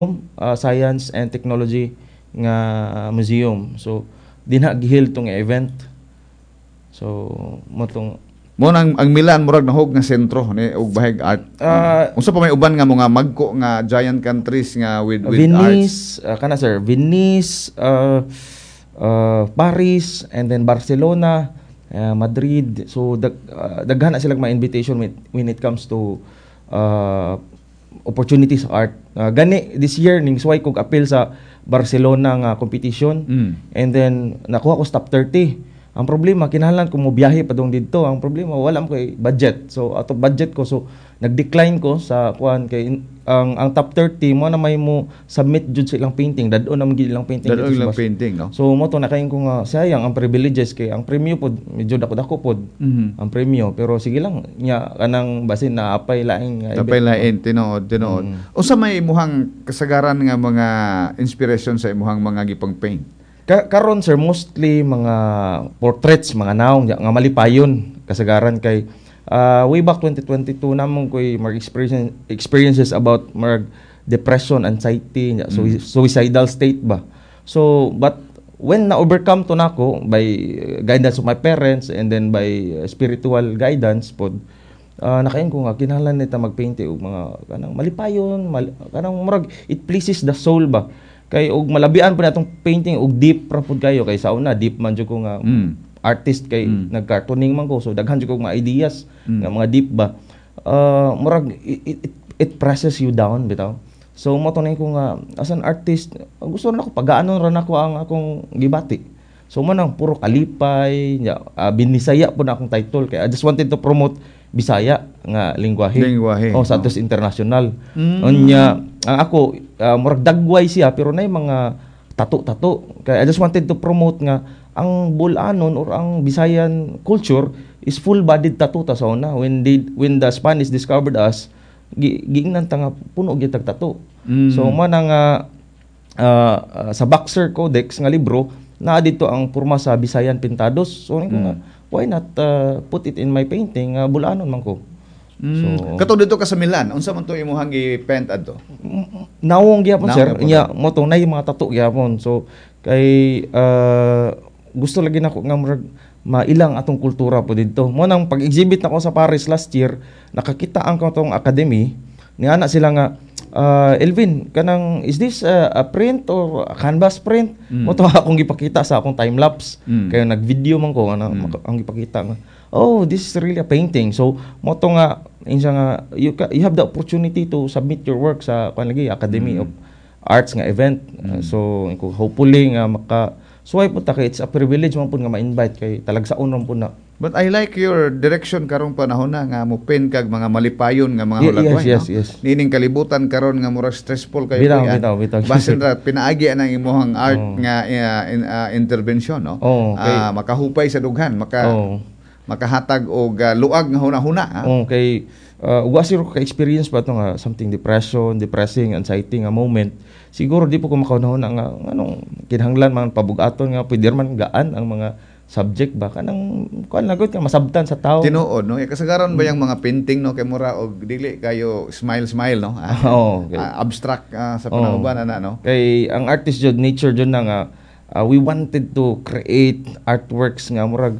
Science and Technology nga museum. So dinha gihil tong event. So motong Mo nang ang Milan murag nahog nga sentro ni og bahig art. Unsa pa may uban nga mga magko nga giant countries nga with Venice, arts? kana sir, Venice, Paris, and then Barcelona, Madrid. So daghan na sila mga invitation when it comes to opportunities sa art. Gani this year ning suway kog appeal sa Barcelona nga competition. And then nakuha ko top 30. Ang problema, kinahanglan ko mo biyahe pa dong dito. Ang problema, wala mo kay budget. So, out of budget ko. So, nag-decline ko sa kuan kay ang top 30 mo na may mo submit jud sa ilang painting. Dadon na magid ilang painting. Dadon ilang painting, no? So, mo to nakain ko nga sayang ang privileges kay ang premyo pod medyo dako-dako pod. Ang premyo, pero sige lang nya kanang basin na apay laing apay lain tinuod. Unsa may imuhang kasagaran nga mga inspiration sa imuhang mga gipang paint? Karon sir, mostly mga portraits, mga naong nga malipayon kasagaran kay way back 2022 namon koy mga experiences about mga depression, anxiety, suicidal state ba. So but when na overcome to nako by guidance of my parents and then by spiritual guidance pod, nakain ko nga kinahanglan nita magpaint og mga kanang malipayon, kanang murag it pleases the soul ba. Kay og malabian pa natong painting og deep ra pud kayo kay sa una deep man jud ko nga artist kay nag-cartooning man ko, so daghan jud ko mga ideas nga mga deep ba. Murag it presses you down bitaw. So mo to ko nga as an artist gusto na ko pagaanon ra nako ang akong gibati. So mo nang puro kalipay, binisaya po na akong title kay I just wanted to promote Bisaya nga lingwahe. Sa atos international. Unya ang ako murag dagway siya pero nay mga tato. Kay I just wanted to promote nga ang Bulanon or ang Bisayan culture is full-bodied tattoo ta sa una. When the Spanish discovered us, giingnan ta nga puno gyud tag tattoo. So mo na nga sa Boxer Codex nga libro naa dito ang porma sa Bisayan Pintados. So ko nga why not put it in my painting? Bulanon man ko. So katong dito ka sa Milan, unsa man to imong gi-paint adto? Nawong gyapon sir. Nya mo to nay mga tattoo gyapon. So kay gusto lagi nako nga murag mailang atong kultura po dito. Mo nang pag-exhibit nako sa Paris last year, nakakita ang katong academy ni ana sila nga Elvin, kanang is this a print or a canvas print? Mo to akong gipakita sa akong time lapse. Kaya nag-video man ko ang gipakita nga. Oh, this is really a painting. So mo to nga insya nga you have the opportunity to submit your work sa kanlagi Academy of Arts nga event. So hopefully nga suway po ta kay it's a privilege man po nga ma-invite kay talagsaon man po na. But I like your direction karong panahon na nga mo pen kag mga malipayon nga mga hulagway. Yes. Nining kalibutan karon nga murag stressful kayo. Bitaw. Basin ra pinaagi ang imong art nga intervention, no? Makahupay sa dughan, makahatag og luag nga hunahuna. Kay wasir ko ka-experience pa to nga something depressing, anxiety nga moment. Siguro di po ko makaunahon nga anong kinahanglan man pabugaton nga pwede man gaan ang mga subject ba kanang kuan lagot nga masabtan sa tao. Tinuod no, kasagaran ba yang mga painting no kay mura og dili kayo smile no. Okay. Abstract sa panahon ana no. Kay ang artist jud nature jud na nga we wanted to create artworks nga murag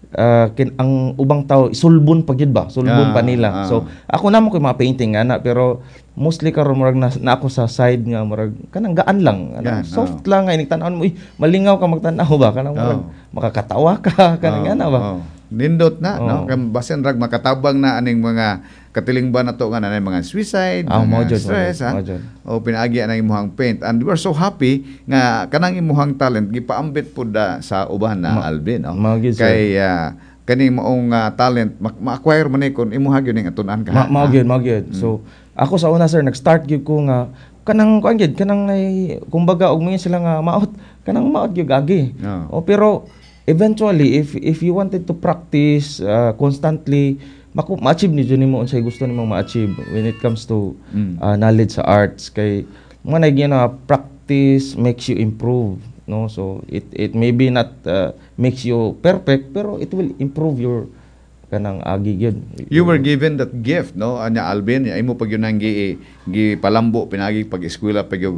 ang ubang tao sulbon pa gyud ba sulbon pa nila. So ako namo koy mga painting ana pero mostly karon murag na ako sa side nga murag kanang gaan lang soft lang nga tan-aw mo malingaw ka magtan-aw ba kanang murag makakatawa ka kanang ana ba. Nindot na no kay basin rag makatabang na aning mga katiling ba nato nga nanay mga suicide, mga stress o pinaagi ang imong paint, and we are so happy nga kanang imong talent gipaambit pud sa uban na Alvin no? Kay kani moong talent ma-acquire man kon imong gyud ning atun-an ka. Mao gyud. So ako sa una sir nag-start gyud ko nga kanang kuan gyud kanang kumbaga og mga sila nga maot gyud agi. Pero eventually if you wanted to practice constantly ma-achieve nimo unsay gusto nimo ma-achieve when it comes to knowledge sa arts kay mo na practice makes you improve no. So it maybe not makes you perfect pero it will improve your kanang agi gyud. You were given that gift no anya Alvin imo pag yun ang gi palambo pinagi pag eskwela pag